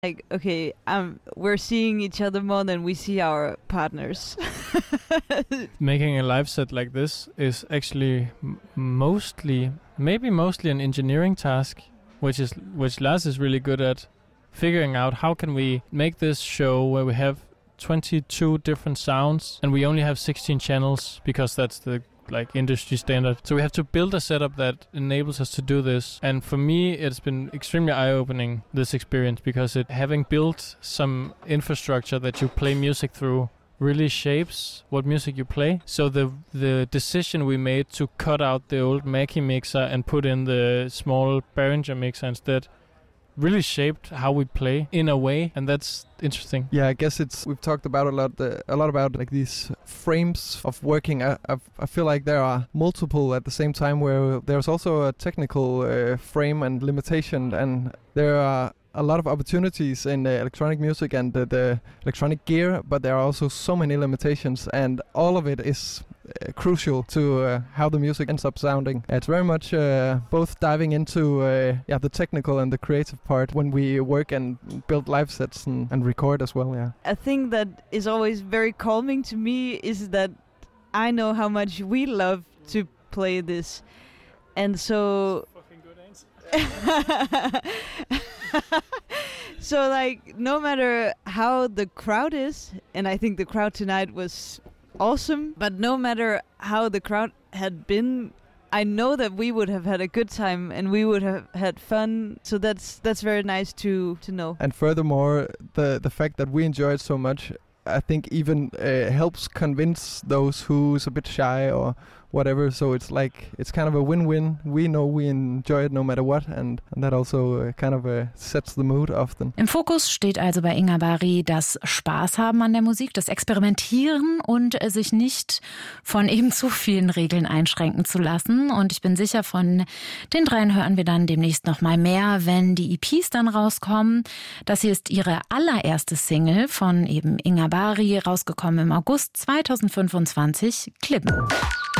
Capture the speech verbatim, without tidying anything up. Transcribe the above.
Like, okay, um, we're seeing each other more than we see our partners. Making a live set like this is actually m- mostly, maybe mostly an engineering task, which is which Lars is really good at, figuring out how can we make this show where we have twenty-two different sounds and we only have sixteen channels because that's the like industry standard. So we have to build a setup that enables us to do this. And for me, it's been extremely eye-opening, this experience, because it having built some infrastructure that you play music through really shapes what music you play. So the the decision we made to cut out the old Mackie mixer and put in the small Behringer mixer instead really shaped how we play in a way, and that's interesting. Yeah, I guess it's we've talked about a lot, uh, a lot about like these frames of working. I, I, I feel like there are multiple at the same time, where there's also a technical uh, frame and limitation, and there are a lot of opportunities in uh, electronic music and uh, the electronic gear, but there are also so many limitations, and all of it is uh, crucial to uh, how the music ends up sounding. It's very much uh, both diving into uh, yeah the technical and the creative part when we work and build live sets and, and record as well. Yeah, a thing that is always very calming to me is that I know how much we love to play this, and so. So like no matter how the crowd is, and I think the crowd tonight was awesome, but no matter how the crowd had been, I know that we would have had a good time and we would have had fun. So that's that's very nice to to know. And furthermore, the the fact that we enjoy it so much, I think even uh, helps convince those who's a bit shy or whatever. So it's like it's kind of a win-win. We know we enjoy it no matter what, and, and that also uh, kind of uh, sets the mood often. Im Fokus steht also bei Inga Bari das Spaß haben an der Musik, das Experimentieren und äh, sich nicht von eben zu vielen Regeln einschränken zu lassen. Und ich bin sicher, von den dreien hören wir dann demnächst noch mal mehr, wenn die E Ps dann rauskommen. Das hier ist ihre allererste Single von eben Inga Bari, rausgekommen im August zweitausendfünfundzwanzig, Klippen.